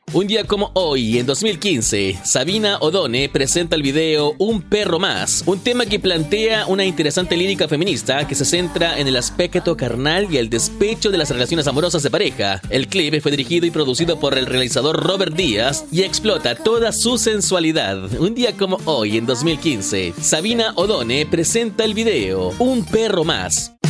Un día como hoy, en 2015, Sabina Odone presenta el video Un perro más, un tema que plantea una interesante lírica feminista que se centra en el aspecto carnal y el despecho de las relaciones amorosas de pareja. El clip fue dirigido y producido por el realizador Robert Díaz y explota toda su sensualidad. Un día como hoy, en 2015, Sabina Odone presenta el video Un perro más.